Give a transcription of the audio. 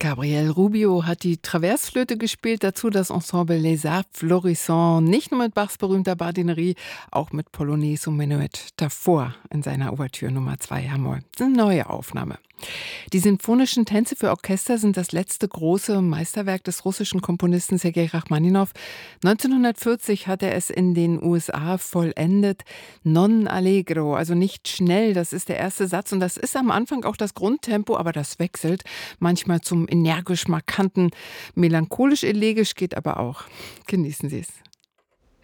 Gabriel Rubio hat die Traversflöte gespielt, dazu das Ensemble Les Arts Florissants, nicht nur mit Bachs berühmter Bardinerie, auch mit Polonaise und Menuett davor in seiner Ouvertüre Nummer 2 H-Moll. Eine neue Aufnahme. Die sinfonischen Tänze für Orchester sind das letzte große Meisterwerk des russischen Komponisten Sergei Rachmaninow. 1940 hat er es in den USA vollendet. Non allegro, also nicht schnell, das ist der erste Satz und das ist am Anfang auch das Grundtempo, aber das wechselt manchmal zum energisch markanten. Melancholisch elegisch geht aber auch. Genießen Sie es.